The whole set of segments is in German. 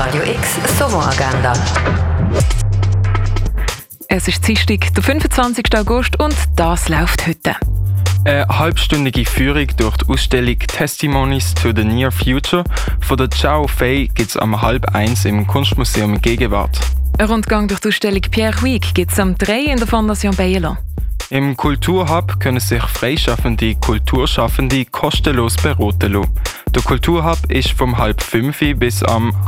Radio X Sommeragenda. Es ist Dienstag, der 25. August und das läuft heute. Eine halbstündige Führung durch die Ausstellung Testimonies to the Near Future von der Chao Fei gibt es um 12:30 im Kunstmuseum Gegenwart. Ein Rundgang durch die Ausstellung Pierre Huyghe gibt es um 3 in der Fondation Bayerland. Im Kulturhub können sich freischaffende Kulturschaffende kostenlos beraten lassen. Der Kulturhub ist vom 4:30 bis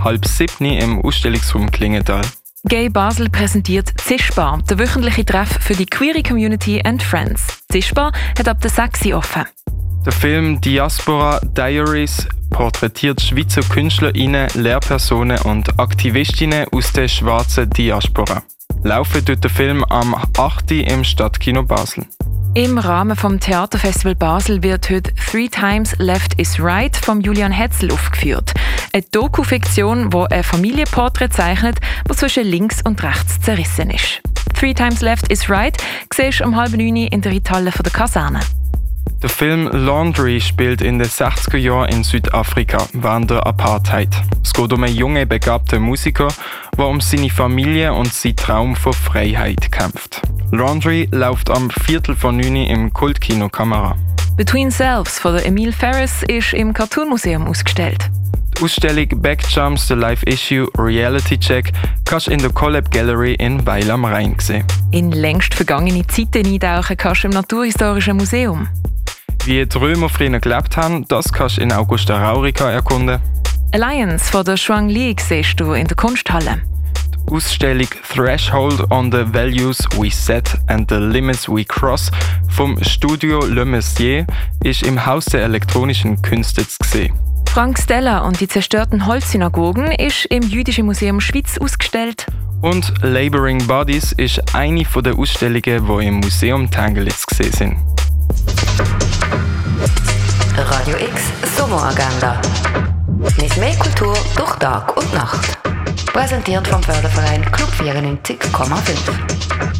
6:30 im Ausstellungsraum Klingenthal. Gay Basel präsentiert Zischbar, der wöchentliche Treff für die Queer Community and Friends. Zischbar hat ab der 6 Uhr offen. Der Film Diaspora Diaries porträtiert Schweizer KünstlerInnen, Lehrpersonen und Aktivistinnen aus der schwarzen Diaspora. Laufen tut der Film am 8. im Stadtkino Basel. Im Rahmen vom Theaterfestival Basel wird heute «Three Times Left is Right» von Julian Hetzel aufgeführt. Eine Doku-Fiktion, die ein Familienporträt zeichnet, das zwischen links und rechts zerrissen ist. «Three Times Left is Right» siehst du um 8:30 in der Reithalle der Kaserne. Der Film Laundry spielt in den 60er Jahren in Südafrika während der Apartheid. Es geht um einen jungen, begabten Musiker, der um seine Familie und seinen Traum von Freiheit kämpft. Laundry läuft am 8:45 im Kultkino Kamera. «Between Selves» von Emile Ferris ist im Cartoon-Museum ausgestellt. Die Ausstellung «Backjumps, the Live Issue Reality Check» kannst du in der Collab Gallery in Weil am Rhein sehen. In längst vergangene Zeiten eintauchen kannst du im Naturhistorischen Museum. Wie die Römer früher gelebt haben, das kannst du in Augusta Raurica erkunden. «Alliance» von der Shuang Li siehst du in der Kunsthalle. Die Ausstellung «Threshold on the Values We Set and the Limits We Cross» vom Studio Le Mercier ist im Haus der elektronischen Künste zu sehen. Frank Stella und die zerstörten Holzsynagogen ist im Jüdischen Museum Schweiz ausgestellt. Und «Laboring Bodies» ist eine der Ausstellungen, die im Museum Tangelitz zu sehen sind. Radio X Sommeragenda. Nicht mehr Kultur durch Tag und Nacht. Präsentiert vom Förderverein Club 94,5.